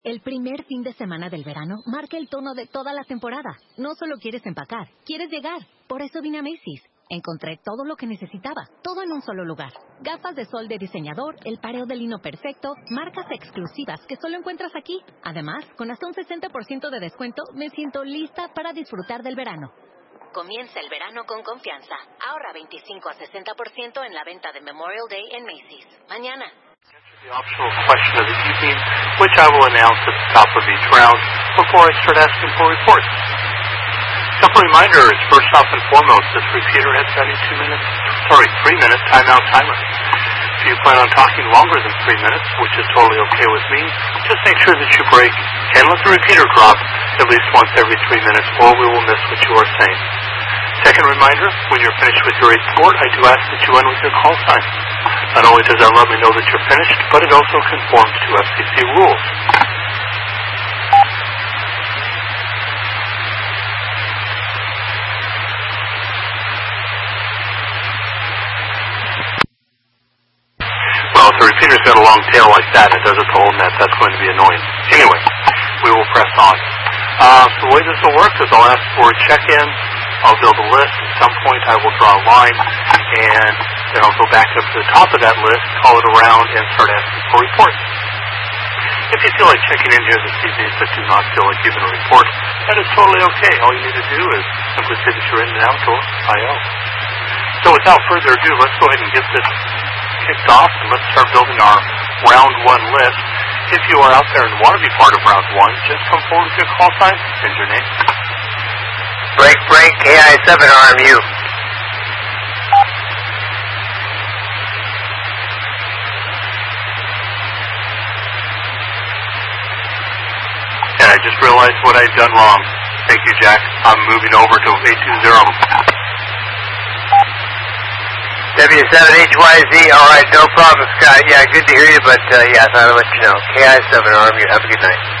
El primer fin de semana del verano marca el tono de toda la temporada. No solo quieres empacar, quieres llegar. Por eso vine a Macy's. Encontré todo lo que necesitaba, todo en un solo lugar. Gafas de sol de diseñador, el pareo de lino perfecto, marcas exclusivas que solo encuentras aquí. Además, con hasta un 60% de descuento, me siento lista para disfrutar del verano. Comienza el verano con confianza. Ahorra 25 a 60% en la venta de Memorial Day en Macy's. Mañana. The optional question of the evening, which I will announce at the top of each round before I start asking for reports. Simple reminder is first off and foremost, this repeater has got a 3 minute timeout timer. If you plan on talking longer than 3 minutes, which is totally okay with me, just make sure that you break and let the repeater drop at least once every 3 minutes, or we will miss what you are saying. Second reminder, when you're finished with your report, I do ask that you end with your call sign. Not only does that let me know that you're finished, but it also conforms to FCC rules. Well, if the repeater's got a long tail like that and it does it the whole net, that's going to be annoying. Anyway, we will press on. So the way this will work is I'll ask for a check-in. I'll build a list. At some point, I will draw a line, and then I'll go back up to the top of that list, call it around, and start asking for reports. If you feel like checking in here this evening but do not feel like giving a report, that is totally okay. All you need to do is simply say that you're in and out or IO. So without further ado, let's go ahead and get this kicked off, and let's start building our round one list. If you are out there and want to be part of round one, just come forward with your call sign and your name. Break, KI7 RMU. And I just realized what I've done wrong. Thank you, Jack. I'm moving over to 820. W7HYZ, alright, no problem, Scott. Yeah, good to hear you, but I thought I'd let you know. KI7 RMU, have a good night.